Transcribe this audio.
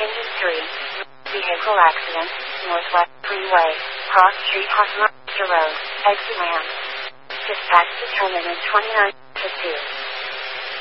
Industry. Vehicle accident. Northwest Freeway. Cross Street Hosmer Road. Exit ramp. Dispatch determined in 29 to 2.